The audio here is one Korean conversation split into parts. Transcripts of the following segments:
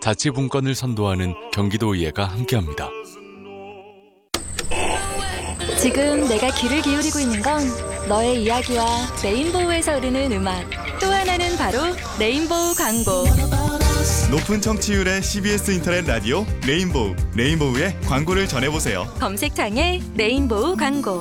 자치분권을 선도하는 경기도의회가 함께합니다. 지금 내가 귀를 기울이고 있는 건 너의 이야기와 레인보우에서 흐르는 음악, 또 하나는 바로 레인보우 광고. 높은 청취율의 CBS 인터넷 라디오 레인보우, 레인보우의 광고를 전해보세요. 검색창에 레인보우 광고.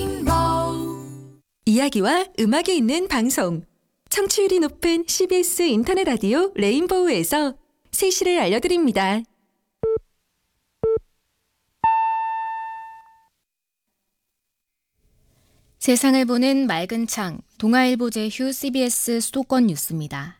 이야기와 음악이 있는 방송, 청취율이 높은 CBS 인터넷 라디오 레인보우에서 세시를 알려드립니다. 세상을 보는 맑은 창, 동아일보 제휴 CBS 수도권 뉴스입니다.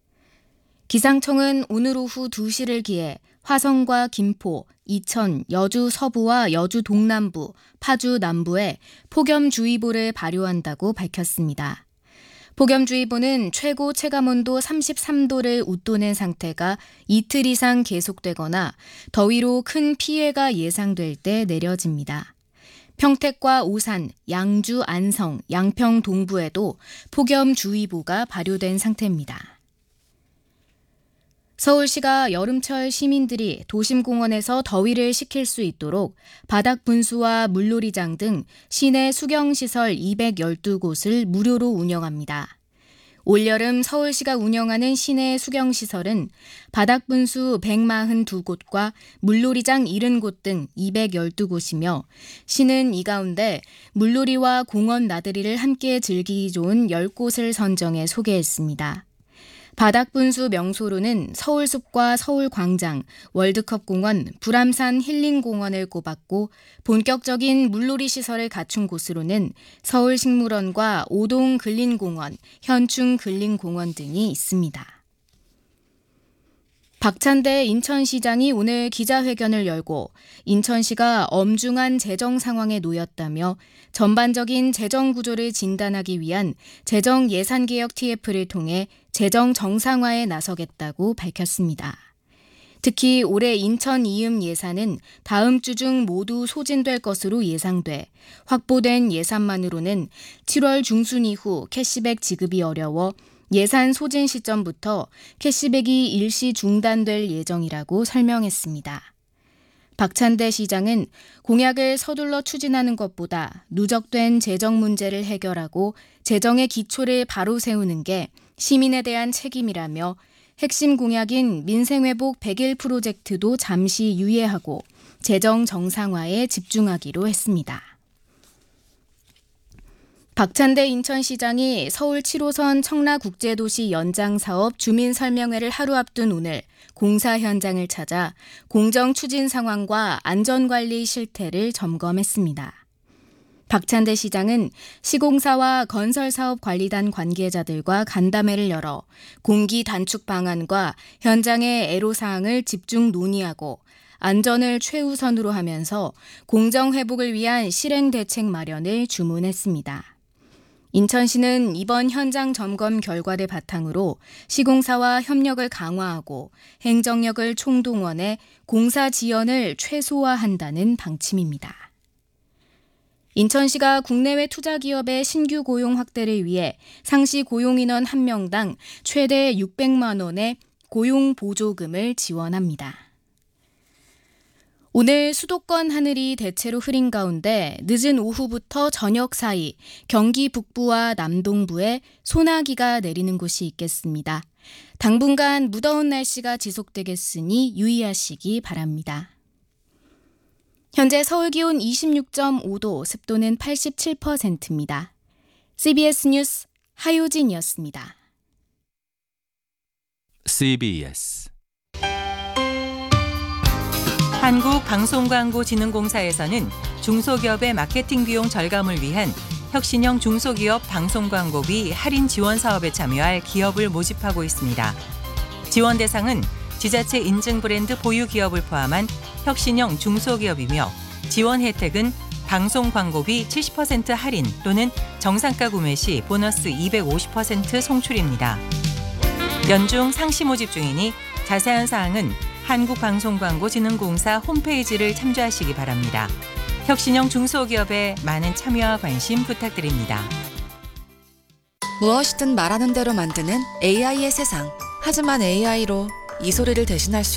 기상청은 오늘 오후 2시를 기해 화성과 김포, 이천, 여주 서부와 여주 동남부, 파주 남부에 폭염주의보를 발효한다고 밝혔습니다. 폭염주의보는 최고 체감온도 33도를 웃도는 상태가 이틀 이상 계속되거나 더위로 큰 피해가 예상될 때 내려집니다. 평택과 오산, 양주, 안성, 양평 동부에도 폭염주의보가 발효된 상태입니다. 서울시가 여름철 시민들이 도심공원에서 더위를 식힐 수 있도록 바닥 분수와 물놀이장 등 시내 수경시설 212곳을 무료로 운영합니다. 올여름 서울시가 운영하는 시내 수경시설은 바닥 분수 142곳과 물놀이장 70곳 등 212곳이며 시는 이 가운데 물놀이와 공원 나들이를 함께 즐기기 좋은 10곳을 선정해 소개했습니다. 바닥 분수 명소로는 서울숲과 서울광장, 월드컵공원, 불암산 힐링공원을 꼽았고 본격적인 물놀이 시설을 갖춘 곳으로는 서울식물원과 오동 근린공원, 현충 근린공원 등이 있습니다. 박찬대 인천시장이 오늘 기자회견을 열고 인천시가 엄중한 재정 상황에 놓였다며 전반적인 재정 구조를 진단하기 위한 재정 예산개혁 TF를 통해 재정 정상화에 나서겠다고 밝혔습니다. 특히 올해 인천 이음 예산은 다음 주 중 모두 소진될 것으로 예상돼 확보된 예산만으로는 7월 중순 이후 캐시백 지급이 어려워 예산 소진 시점부터 캐시백이 일시 중단될 예정이라고 설명했습니다. 박찬대 시장은 공약을 서둘러 추진하는 것보다 누적된 재정 문제를 해결하고 재정의 기초를 바로 세우는 게 시민에 대한 책임이라며 핵심 공약인 민생회복 100일 프로젝트도 잠시 유예하고 재정 정상화에 집중하기로 했습니다. 박찬대 인천시장이 서울 7호선 청라국제도시 연장사업 주민설명회를 하루 앞둔 오늘 공사 현장을 찾아 공정 추진 상황과 안전관리 실태를 점검했습니다. 박찬대 시장은 시공사와 건설사업관리단 관계자들과 간담회를 열어 공기 단축 방안과 현장의 애로사항을 집중 논의하고 안전을 최우선으로 하면서 공정회복을 위한 실행대책 마련을 주문했습니다. 인천시는 이번 현장 점검 결과를 바탕으로 시공사와 협력을 강화하고 행정력을 총동원해 공사 지연을 최소화한다는 방침입니다. 인천시가 국내외 투자기업의 신규 고용 확대를 위해 상시 고용인원 1명당 최대 600만 원의 고용보조금을 지원합니다. 오늘 수도권 하늘이 대체로 흐린 가운데 늦은 오후부터 저녁 사이 경기 북부와 남동부에 소나기가 내리는 곳이 있겠습니다. 당분간 무더운 날씨가 지속되겠으니 유의하시기 바랍니다. 현재 서울 기온 26.5도, 습도는 87%입니다. CBS 뉴스 하효진이었습니다. CBS 한국방송광고진흥공사에서는 중소기업의 마케팅 비용 절감을 위한 혁신형 중소기업 방송광고비 할인 지원 사업에 참여할 기업을 모집하고 있습니다. 지원 대상은 지자체 인증 브랜드 보유 기업을 포함한 혁신형 중소기업이며 지원 혜택은 방송 광고비 70% 할인 또는 정상가 구매 시 보너스 250% 송출입니다. 연중 상시 모집 중이니 자세한 사항은 한국방송광고진흥공사 홈페이지를 참조하시기 바랍니다. 혁신형 중소기업에 많은 참여와 관심 부탁드립니다. 무엇이든 말하는 대로 만드는 AI의 세상. 하지만 AI로 이 소리를 대신할 수